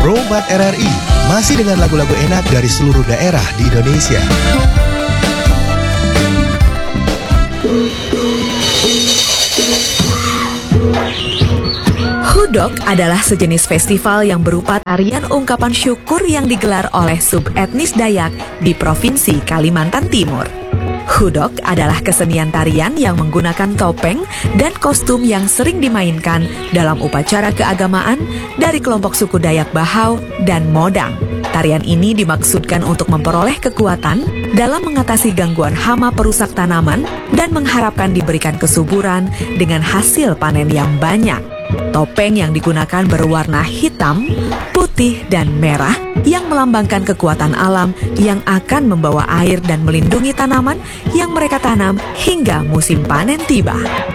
Throwback RRI, masih dengan lagu-lagu enak dari seluruh daerah di Indonesia. Hudok adalah sejenis festival yang berupa tarian ungkapan syukur yang digelar oleh subetnis Dayak di Provinsi Kalimantan Timur. Hudok adalah kesenian tarian yang menggunakan topeng dan kostum yang sering dimainkan dalam upacara keagamaan dari kelompok suku Dayak Bahau dan Modang. Tarian ini dimaksudkan untuk memperoleh kekuatan dalam mengatasi gangguan hama perusak tanaman dan mengharapkan diberikan kesuburan dengan hasil panen yang banyak. Topeng yang digunakan berwarna hitam, putih, dan merah yang melambangkan kekuatan alam yang akan membawa air dan melindungi tanaman yang mereka tanam hingga musim panen tiba.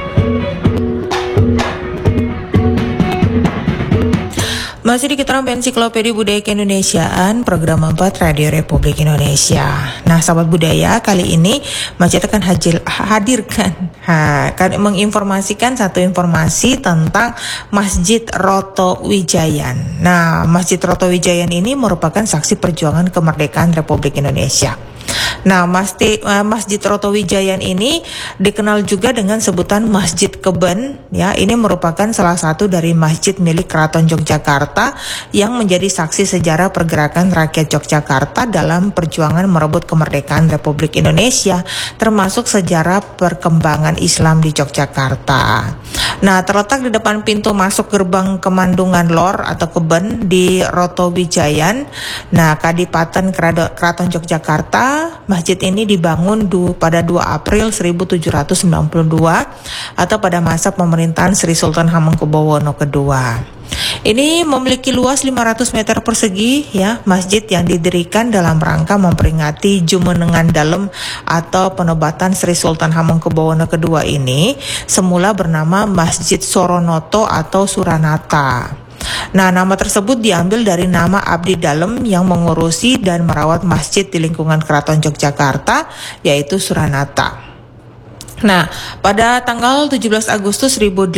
Masih di Keterangan Ensiklopedia Budaya Keindonesiaan, program 4 Radio Republik Indonesia. Nah, sahabat budaya, kali ini Masjid akan hadirkan menginformasikan satu informasi tentang Masjid Roto Wijayan. Nah, Masjid Roto Wijayan ini merupakan saksi perjuangan kemerdekaan Republik Indonesia. Nah, Masjid Roto Wijayan ini dikenal juga dengan sebutan Masjid Keben, ya. Ini merupakan salah satu dari masjid milik Keraton Yogyakarta yang menjadi saksi sejarah pergerakan rakyat Yogyakarta dalam perjuangan merebut kemerdekaan Republik Indonesia, termasuk sejarah perkembangan Islam di Yogyakarta. Nah, terletak di depan pintu masuk gerbang Kemandungan Lor atau Keben di Roto Wijayan. Nah, Kadipaten Keraton Yogyakarta. Masjid ini dibangun pada 2 April 1792 atau pada masa pemerintahan Sri Sultan Hamengkubuwono II. Ini memiliki luas 500 meter persegi, ya, masjid yang didirikan dalam rangka memperingati Jumenengan Dalem atau penobatan Sri Sultan Hamengkubuwono II ini semula bernama Masjid Soronoto atau Suranata. Nah, nama tersebut diambil dari nama Abdi Dalem yang mengurusi dan merawat masjid di lingkungan Keraton Yogyakarta, yaitu Suranata. Nah, pada tanggal 17 Agustus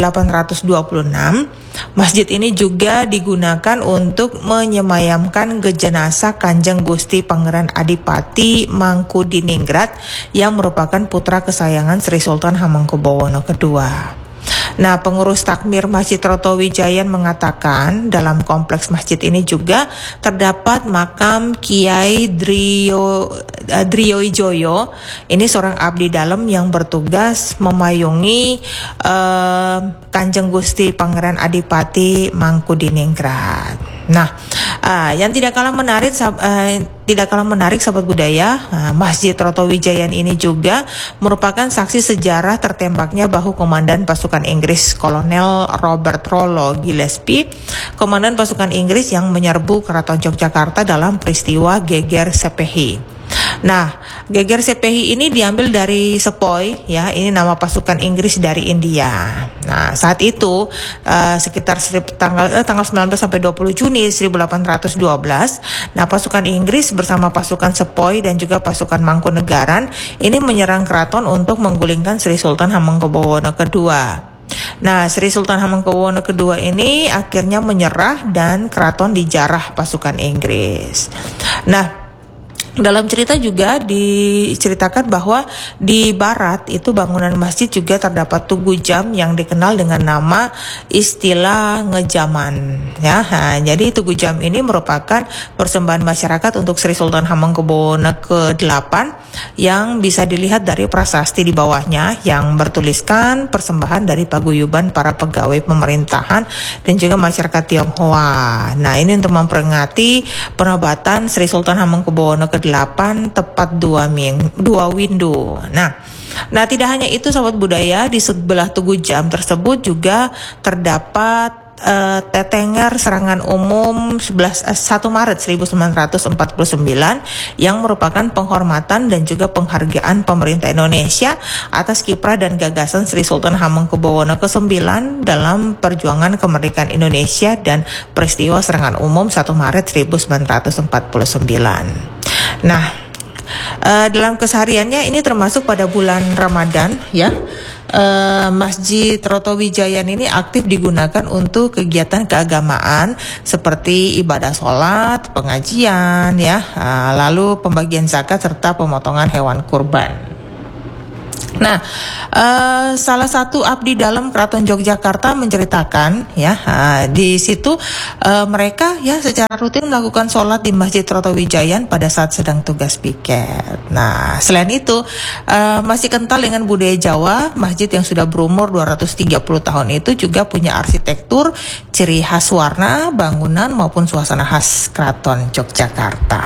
1826, masjid ini juga digunakan untuk menyemayamkan jenazah Kanjeng Gusti Pangeran Adipati Mangkudiningrat yang merupakan putra kesayangan Sri Sultan Hamengkubuwono II. Nah, pengurus takmir Masjid Roto Wijayan mengatakan dalam kompleks masjid ini juga terdapat makam Kiai Driowijoyo. Ini seorang abdi dalem yang bertugas memayungi Kanjeng Gusti Pangeran Adipati Mangkudiningrat. Nah, yang tidak kalah menarik sahabat budaya, Masjid Roto Wijayan ini juga merupakan saksi sejarah tertembaknya bahu komandan pasukan Inggris Kolonel Robert Rollo Gillespie, komandan pasukan Inggris yang menyerbu Keraton Yogyakarta dalam peristiwa Geger Sepehi. Nah, Geger Sepehi ini diambil dari Sepoy, ya, ini nama pasukan Inggris dari India. Nah, saat itu sekitar tanggal 19 sampai 20 Juni 1812, nah pasukan Inggris bersama pasukan Sepoy dan juga pasukan Mangkunegaran ini menyerang keraton untuk menggulingkan Sri Sultan Hamengkubuwono II. Nah, Sri Sultan Hamengkubuwono II ini akhirnya menyerah dan keraton dijarah pasukan Inggris. Nah, dalam cerita juga diceritakan bahwa di barat itu bangunan masjid juga terdapat tugu jam yang dikenal dengan nama istilah ngejaman, ya. Nah, jadi tugu jam ini merupakan persembahan masyarakat untuk Sri Sultan Hamengkubuwono ke-8 yang bisa dilihat dari prasasti di bawahnya yang bertuliskan persembahan dari paguyuban para pegawai pemerintahan dan juga masyarakat Tionghoa. Nah, ini untuk memperingati penobatan Sri Sultan Hamengkubuwono ke-8 tepat 2 windu. Nah, tidak hanya itu sahabat budaya, di sebelah tugu jam tersebut juga terdapat tetenger serangan umum 1 Maret 1949 yang merupakan penghormatan dan juga penghargaan pemerintah Indonesia atas kiprah dan gagasan Sri Sultan Hamengkubuwono ke-9 dalam perjuangan kemerdekaan Indonesia dan peristiwa serangan umum 1 Maret 1949. Nah, dalam kesehariannya ini termasuk pada bulan Ramadan, ya. Masjid Rotowijayan ini aktif digunakan untuk kegiatan keagamaan seperti ibadah sholat, pengajian, ya, lalu pembagian zakat serta pemotongan hewan kurban. Nah, salah satu abdi dalam Keraton Yogyakarta menceritakan, ya, di situ mereka ya secara rutin melakukan sholat di Masjid Rotowijayan pada saat sedang tugas piket. Nah, selain itu masih kental dengan budaya Jawa, masjid yang sudah berumur 230 tahun itu juga punya arsitektur, ciri khas warna, bangunan maupun suasana khas Keraton Yogyakarta.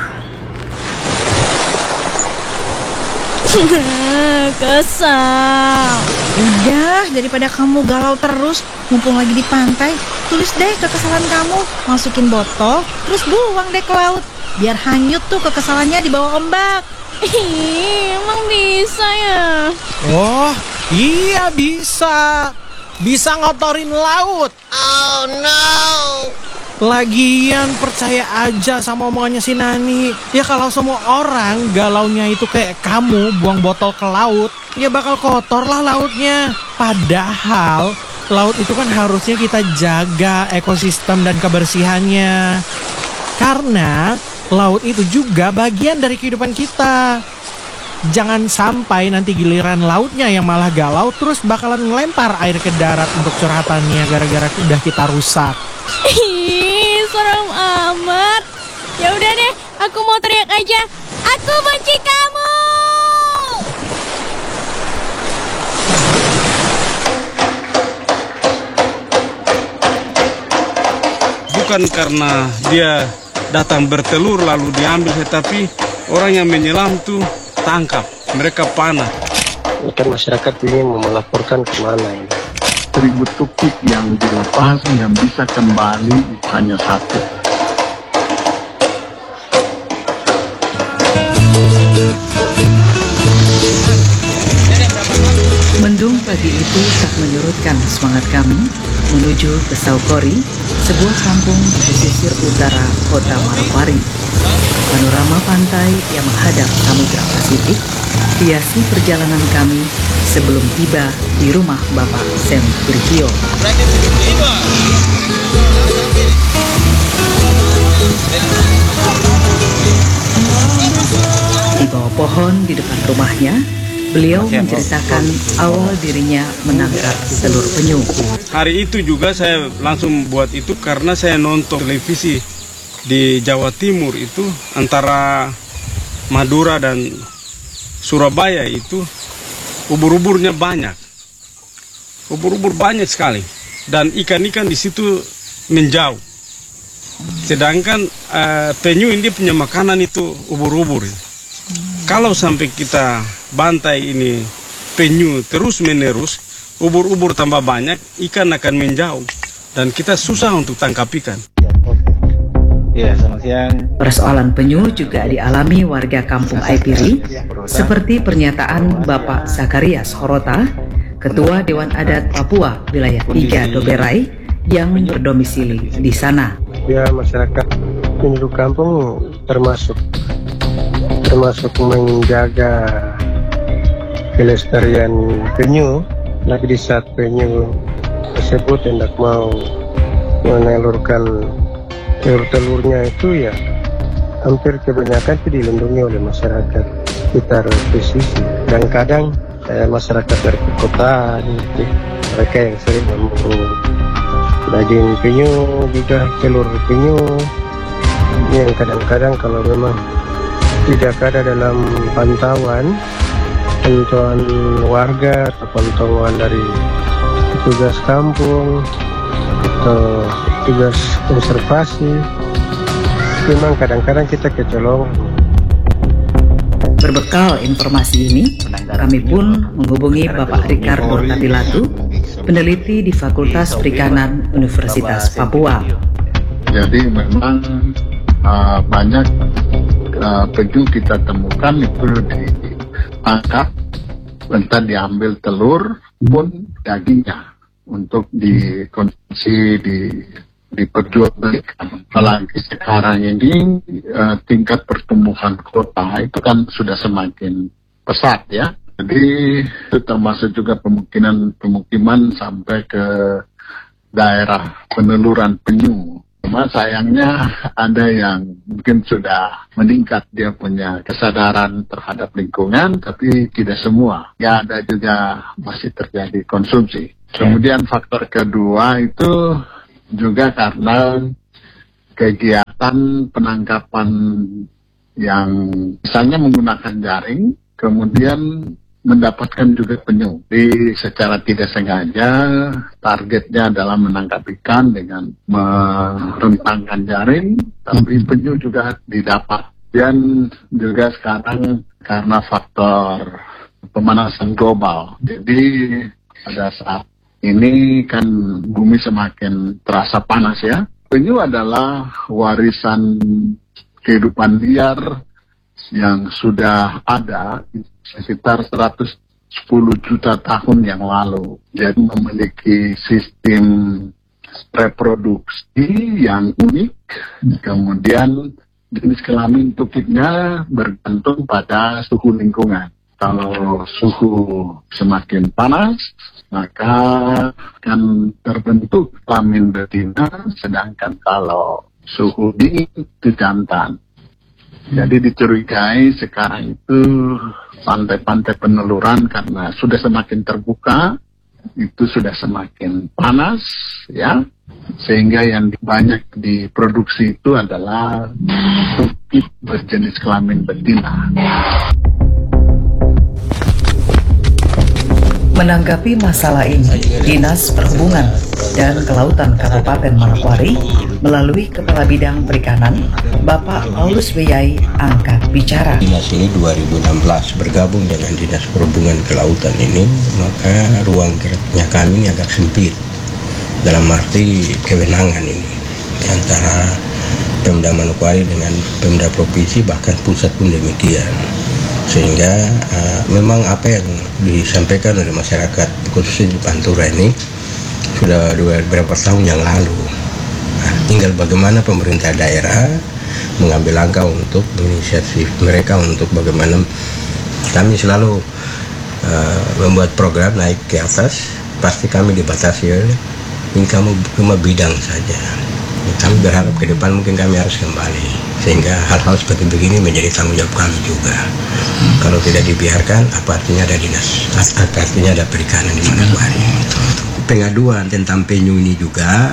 Kesal. Udah, daripada kamu galau terus, mumpung lagi di pantai, tulis deh kekesalan kamu, masukin botol, terus buang deh ke laut. Biar hanyut tuh kekesalannya di bawah ombak. Emang bisa ya? Oh, iya bisa. Bisa ngotorin laut. Oh no. Lagian percaya aja sama omongannya si Nani. Ya kalau semua orang galaunya itu kayak kamu buang botol ke laut, ya bakal kotor lah lautnya. Padahal laut itu kan harusnya kita jaga ekosistem dan kebersihannya. Karena laut itu juga bagian dari kehidupan kita. Jangan sampai nanti giliran lautnya yang malah galau, terus bakalan ngelempar air ke darat untuk curhatannya gara-gara udah kita rusak. Ih, serem amat. Ya udah deh, aku mau teriak aja. Aku benci kamu. Bukan karena dia datang bertelur lalu diambil, tetapi orang yang menyelam tuh tangkap, mereka panah. Kan masyarakat ini mau melaporkan kemana ini? 1000 tukik yang dilepas yang bisa kembali hanya satu. Mendung pagi itu tak menyurutkan semangat kami menuju ke Saukori, sebuah kampung di pesisir utara kota Manokwari. Panorama pantai yang menghadap Samudra Pasifik hiasi perjalanan kami sebelum tiba di rumah Bapak Sem Kirkio. Di bawah pohon di depan rumahnya, beliau menceritakan awal dirinya menangkap telur penyu. Hari itu juga saya langsung buat itu karena saya nonton televisi di Jawa Timur itu antara Madura dan Surabaya itu ubur-uburnya banyak. Ubur-ubur banyak sekali dan ikan-ikan di situ menjauh. Sedangkan penyu ini punya makanan itu ubur-ubur. Kalau sampai kita bantai ini penyu terus-menerus, ubur-ubur tambah banyak, ikan akan menjauh dan kita susah untuk tangkap ikan. Ya, selamat siang. Persoalan penyu juga dialami warga kampung Aipiri, seperti pernyataan Bapak Zakarias Horota, Ketua Dewan Adat Papua Wilayah 3 Doberai, yang berdomisili di sana. Ya, masyarakat penduduk kampung termasuk menjaga kelestarian penyu. Lagi di saat penyu tersebut hendak mau menelurkan telur-telurnya itu, ya hampir kebanyakan itu dilindungi oleh masyarakat sekitar pesisir. Dan kadang masyarakat dari perkotaan itu, mereka yang sering memburu daging penyu, juga telur penyu, yang kadang-kadang kalau memang tidak ada dalam pantauan warga atau pantauan dari petugas kampung atau tugas konservasi, memang kadang-kadang kita kecolongan. Berbekal informasi ini, kami pun menghubungi Bapak Ricardo Tabilatu, peneliti di Fakultas Perikanan Universitas Papua. Jadi memang banyak penyu kita temukan itu ditangkap, entah diambil telur pun dagingnya untuk dikonsumsi, diperjualbelikan. Apalagi sekarang ini tingkat pertumbuhan kota itu kan sudah semakin pesat, ya. Jadi itu termasuk juga pemukiman sampai ke daerah peneluran penyu. Cuma sayangnya ada yang mungkin sudah meningkat dia punya kesadaran terhadap lingkungan, tapi tidak semua. Ya ada juga masih terjadi konsumsi. Kemudian faktor kedua itu juga karena kegiatan penangkapan yang misalnya menggunakan jaring, kemudian mendapatkan juga penyu. Jadi secara tidak sengaja targetnya adalah menangkap ikan dengan merentangkan jaring, tapi penyu juga didapat. Dan juga sekarang karena faktor pemanasan global. Jadi pada saat ini kan bumi semakin terasa panas ya. Penyu adalah warisan kehidupan liar yang sudah ada sekitar 110 juta tahun yang lalu. Jadi memiliki sistem reproduksi yang unik. Kemudian jenis kelamin tukiknya bergantung pada suhu lingkungan. Kalau suhu semakin panas, maka akan terbentuk kelamin betina, sedangkan kalau suhu dingin itu jantan. Jadi dicurigai sekarang itu pantai-pantai peneluran karena sudah semakin terbuka, itu sudah semakin panas, ya, sehingga yang banyak diproduksi itu adalah tukik berjenis kelamin betina. Menanggapi masalah ini, Dinas Perhubungan dan Kelautan Kabupaten Manokwari melalui Kepala Bidang Perikanan, Bapak Paulus Wiyai, angkat bicara. Dinas ini 2016 bergabung dengan Dinas Perhubungan Kelautan ini, maka ruang geraknya kami ini agak sempit dalam arti kewenangan ini antara Pemda Manokwari dengan Pemda Provinsi, bahkan pusat pun demikian. Sehingga memang apa yang disampaikan oleh masyarakat khususnya di Pantura ini sudah beberapa tahun yang lalu. Tinggal bagaimana pemerintah daerah mengambil langkah untuk inisiatif mereka untuk bagaimana kami selalu membuat program naik ke atas, pasti kami dibatasi oleh ini kamu cuma bidang saja. Kami berharap ke depan mungkin kami harus kembali, sehingga hal-hal seperti begini menjadi tanggung jawab kami juga. Kalau tidak dibiarkan, apa artinya ada dinas, artinya ada perikanan di Manokwari. Pengaduan tentang penyu ini juga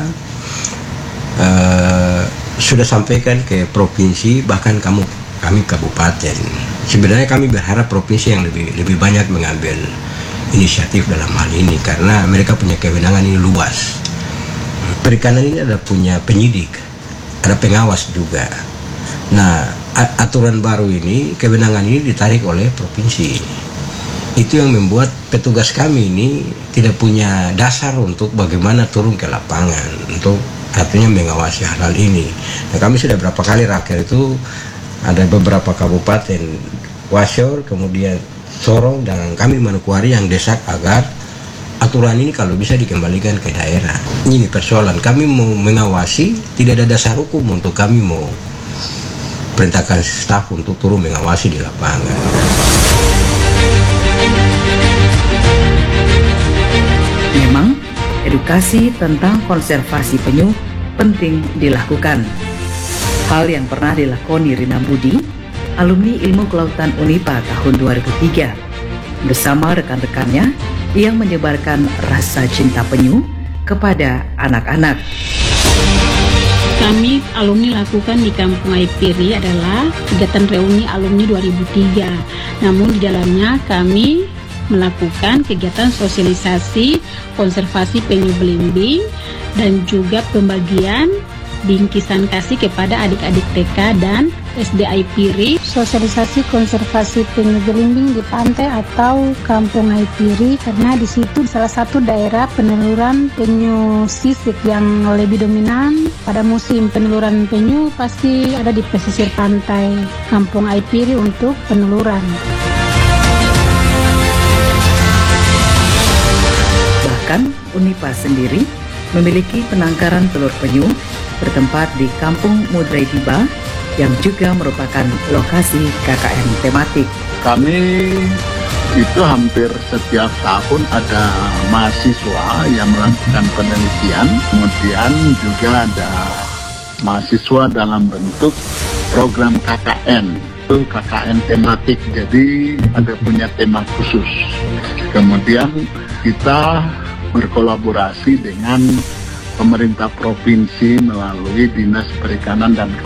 sudah sampaikan ke provinsi, bahkan kami kabupaten. Sebenarnya kami berharap provinsi yang lebih banyak mengambil inisiatif dalam hal ini, karena mereka punya kewenangan ini luas. Perikanan ini ada punya penyidik, ada pengawas juga. Nah, aturan baru ini, kewenangan ini ditarik oleh provinsi. Itu yang membuat petugas kami ini tidak punya dasar untuk bagaimana turun ke lapangan, untuk artinya mengawasi hal-hal ini. Nah, kami sudah berapa kali raker itu, ada beberapa kabupaten, Wasior, kemudian Sorong, dan kami Manokwari yang desak agar aturan ini kalau bisa dikembalikan ke daerah. Ini persoalan, kami mau mengawasi, tidak ada dasar hukum untuk kami mau perintahkan staf untuk turun mengawasi di lapangan. Memang, edukasi tentang konservasi penyu penting dilakukan. Hal yang pernah dilakoni Rina Budi, alumni Ilmu Kelautan Unipa tahun 2003, bersama rekan-rekannya yang menyebarkan rasa cinta penyu kepada anak-anak. Kami alumni lakukan di Kampung Aipiri adalah kegiatan reuni alumni 2003. Namun di dalamnya kami melakukan kegiatan sosialisasi konservasi penyu belimbing dan juga pembagian bingkisan kasih kepada adik-adik TK dan SD Aipiri. Sosialisasi konservasi penyu belimbing di pantai atau Kampung Aipiri, karena di situ salah satu daerah peneluran penyu sisik yang lebih dominan. Pada musim peneluran penyu pasti ada di pesisir pantai Kampung Aipiri untuk peneluran. Bahkan Unipa sendiri memiliki penangkaran telur penyu bertempat di Kampung Mudrai Tiba yang juga merupakan lokasi KKN tematik. Kami itu hampir setiap tahun ada mahasiswa yang melakukan penelitian, kemudian juga ada mahasiswa dalam bentuk program KKN, itu KKN tematik, jadi ada punya tema khusus. Kemudian kita berkolaborasi dengan pemerintah provinsi melalui Dinas Perikanan dan